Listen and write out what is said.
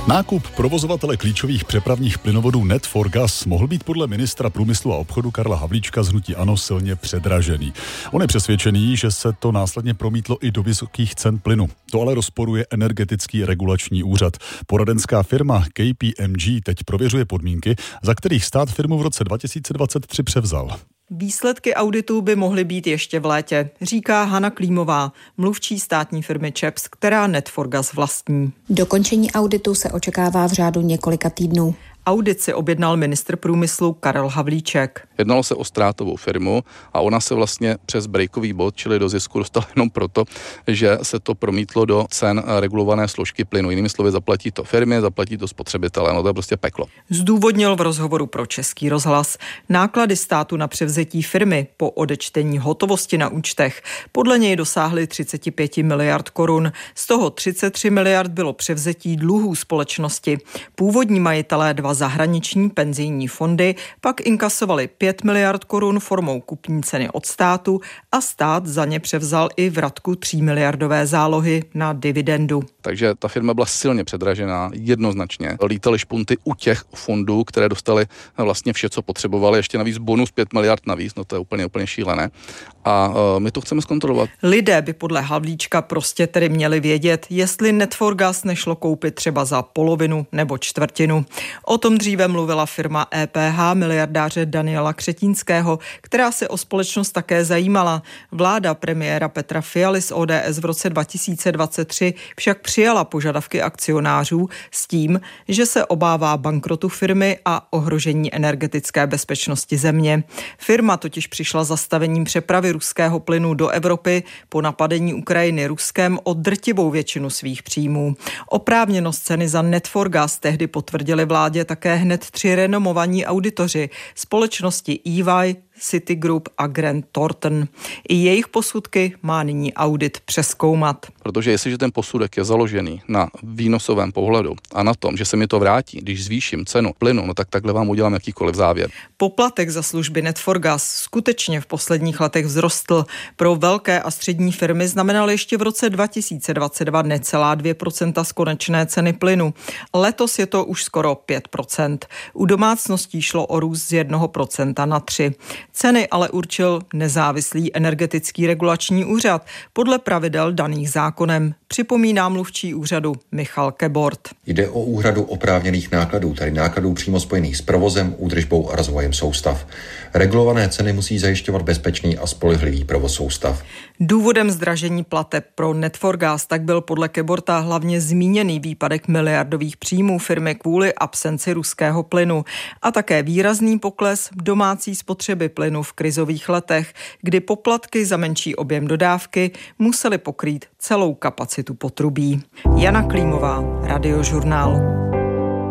Nákup provozovatele klíčových přepravních plynovodů Net4Gas mohl být podle ministra průmyslu a obchodu Karla Havlíčka z hnutí ANO silně předražený. On je přesvědčený, že se to následně promítlo i do vysokých cen plynu. To ale rozporuje Energetický regulační úřad. Poradenská firma KPMG teď prověřuje podmínky, za kterých stát firmu v roce 2023 převzal. Výsledky auditu by mohly být ještě v létě, říká Hana Klímová, mluvčí státní firmy ČEPS, která Net4Gas vlastní. Dokončení auditu se očekává v řádu několika týdnů. Audit si objednal ministr průmyslu Karel Havlíček. Jednalo se o ztrátovou firmu a ona se vlastně přes breakový bod, čili do zisku, dostala jenom proto, že se to promítlo do cen regulované složky plynu. Jinými slovy, zaplatí to firmě, zaplatí to spotřebitele. No to je prostě peklo. Zdůvodnil v rozhovoru pro Český rozhlas. Náklady státu na převzetí firmy po odečtení hotovosti na účtech podle něj dosáhly 35 miliard korun. Z toho 33 miliard bylo převzetí dluhů společnosti. Původní majitelé dva zahraniční penzijní fondy pak inkasovali 5 miliard korun formou kupní ceny od státu a stát za ně převzal i vratku 3 miliardové zálohy na dividendu. Takže ta firma byla silně předražená, jednoznačně. Lítaly špunty u těch fondů, které dostaly vlastně vše, co potřebovali, ještě navíc bonus 5 miliard navíc, no to je úplně šílené. A my to chceme zkontrolovat. Lidé by podle Havlíčka prostě tedy měli vědět, jestli Net4Gas nešlo koupit třeba za polovinu nebo čtvrtinu. O tom dříve mluvila firma EPH miliardáře Daniela Křetínského, která se o společnost také zajímala. Vláda premiéra Petra Fialy z ODS v roce 2023 však přijala požadavky akcionářů s tím, že se obává bankrotu firmy a ohrožení energetické bezpečnosti země. Firma totiž přišla zastavením přepravy ruského plynu do Evropy po napadení Ukrajiny Ruskem o drtivou většinu svých příjmů. Oprávněnost ceny za Net4Gas tehdy potvrdili vládě také hned 3 renomovaní auditoři společnosti EY, Citigroup a Grant Thornton. I jejich posudky má nyní audit přezkoumat. Protože jestliže ten posudek je založený na výnosovém pohledu a na tom, že se mi to vrátí, když zvýším cenu plynu, no tak takhle vám udělám jakýkoliv závěr. Poplatek za služby Net4Gas skutečně v posledních letech vzrostl. Pro velké a střední firmy znamenal ještě v roce 2022 necelá 2% z konečné ceny plynu. Letos je to už skoro 5%. U domácností šlo o růst z 1% na 3%. Ceny ale určil nezávislý Energetický regulační úřad podle pravidel daných zákonem, připomíná mluvčí úřadu Michal Kebort. Jde o úhradu oprávněných nákladů, tedy nákladů přímo spojených s provozem, údržbou a rozvojem soustav. Regulované ceny musí zajišťovat bezpečný a spolehlivý provoz soustav. Důvodem zdražení plateb pro Net4Gas tak byl podle Keborta hlavně zmíněný výpadek miliardových příjmů firmy kvůli absenci ruského plynu a také výrazný pokles domácí spotřeby plynu v krizových letech, kdy poplatky za menší objem dodávky musely pokrýt celou kapacitu potrubí. Jana Klímová, Radiožurnál.